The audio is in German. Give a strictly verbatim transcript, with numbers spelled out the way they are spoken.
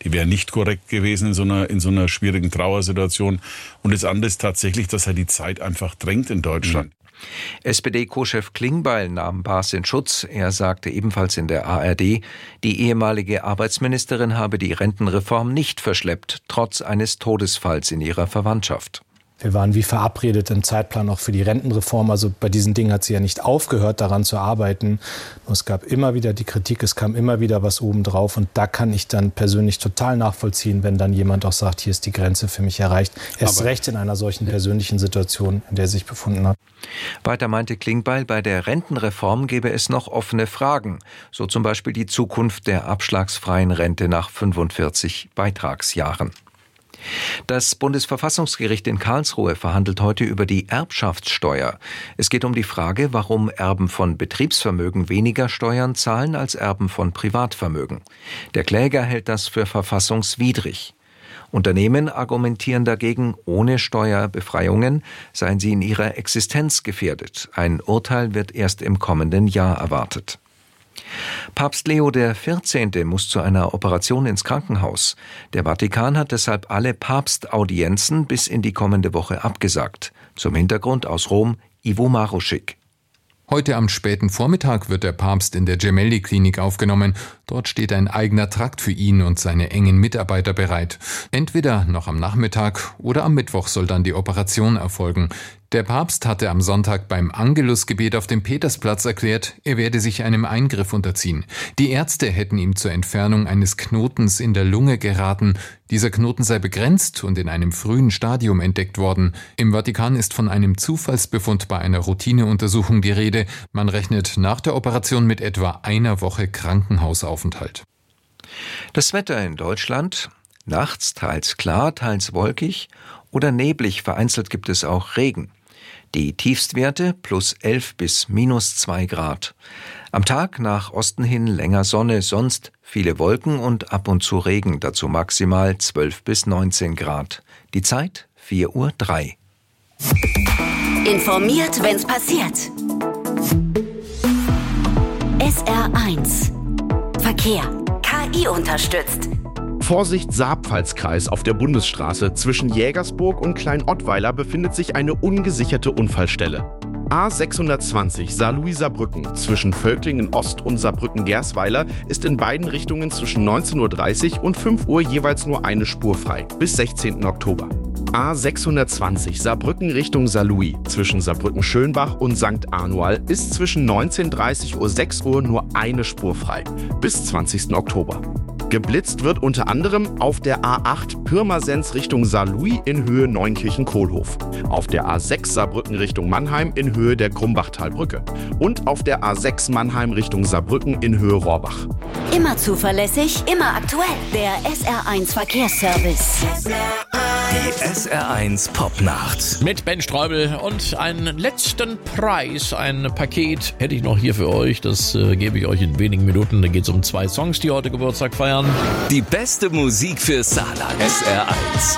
die wäre nicht korrekt gewesen in so einer, in so einer schwierigen Trauersituation. Und das andere ist tatsächlich, dass halt die Zeit einfach drängt in Deutschland. Mhm. S P D-Co-Chef Klingbeil nahm Baas in Schutz. Er sagte ebenfalls in der A R D, die ehemalige Arbeitsministerin habe die Rentenreform nicht verschleppt, trotz eines Todesfalls in ihrer Verwandtschaft. Wir waren wie verabredet im Zeitplan auch für die Rentenreform. Also bei diesen Dingen hat sie ja nicht aufgehört, daran zu arbeiten. Und es gab immer wieder die Kritik, es kam immer wieder was obendrauf. Und da kann ich dann persönlich total nachvollziehen, wenn dann jemand auch sagt, hier ist die Grenze für mich erreicht. Erst Aber recht in einer solchen persönlichen Situation, in der er sich befunden hat. Weiter meinte Klingbeil, bei der Rentenreform gebe es noch offene Fragen. So zum Beispiel die Zukunft der abschlagsfreien Rente nach fünfundvierzig Beitragsjahren. Das Bundesverfassungsgericht in Karlsruhe verhandelt heute über die Erbschaftssteuer. Es geht um die Frage, warum Erben von Betriebsvermögen weniger Steuern zahlen als Erben von Privatvermögen. Der Kläger hält das für verfassungswidrig. Unternehmen argumentieren dagegen, ohne Steuerbefreiungen seien sie in ihrer Existenz gefährdet. Ein Urteil wird erst im kommenden Jahr erwartet. Papst Leo der Vierzehnte muss zu einer Operation ins Krankenhaus. Der Vatikan hat deshalb alle Papstaudienzen bis in die kommende Woche abgesagt. Zum Hintergrund aus Rom Ivo Maruschik. Heute am späten Vormittag wird der Papst in der Gemelli-Klinik aufgenommen. Dort steht ein eigener Trakt für ihn und seine engen Mitarbeiter bereit. Entweder noch am Nachmittag oder am Mittwoch soll dann die Operation erfolgen. Der Papst hatte am Sonntag beim Angelusgebet auf dem Petersplatz erklärt, er werde sich einem Eingriff unterziehen. Die Ärzte hätten ihm zur Entfernung eines Knotens in der Lunge geraten. Dieser Knoten sei begrenzt und in einem frühen Stadium entdeckt worden. Im Vatikan ist von einem Zufallsbefund bei einer Routineuntersuchung die Rede. Man rechnet nach der Operation mit etwa einer Woche Krankenhausaufenthalt. Das Wetter in Deutschland: nachts teils klar, teils wolkig oder neblig, vereinzelt gibt es auch Regen. Die Tiefstwerte plus elf bis minus zwei Grad. Am Tag nach Osten hin länger Sonne, sonst viele Wolken und ab und zu Regen, dazu maximal zwölf bis neunzehn Grad. Die Zeit vier Uhr drei. Informiert, wenn's passiert. S R eins Verkehr. K I unterstützt. Vorsicht, Saarpfalzkreis. Auf der Bundesstraße zwischen Jägersburg und Klein-Ottweiler befindet sich eine ungesicherte Unfallstelle. A sechshundertzwanzig Saarlouis-Saarbrücken zwischen Völklingen Ost und Saarbrücken-Gersweiler ist in beiden Richtungen zwischen neunzehn Uhr dreißig und fünf Uhr jeweils nur eine Spur frei, bis sechzehnten Oktober. A sechshundertzwanzig Saarbrücken Richtung Saarlouis zwischen Saarbrücken-Schönbach und Sankt Anual ist zwischen neunzehn Uhr dreißig und sechs Uhr nur eine Spur frei, bis zwanzigsten Oktober. Geblitzt wird unter anderem auf der A acht Pirmasens Richtung Saarlouis in Höhe Neunkirchen-Kohlhof, auf der A sechs Saarbrücken Richtung Mannheim in Höhe der Krumbachtalbrücke und auf der A sechs Mannheim Richtung Saarbrücken in Höhe Rohrbach. Immer zuverlässig, immer aktuell. Der S R eins Verkehrsservice. Die S R eins Popnacht. Mit Ben Streubel und einen letzten Preis. Ein Paket hätte ich noch hier für euch. Das äh, gebe ich euch in wenigen Minuten. Da geht es um zwei Songs, die heute Geburtstag feiern. Die beste Musik für Saarland. S R eins.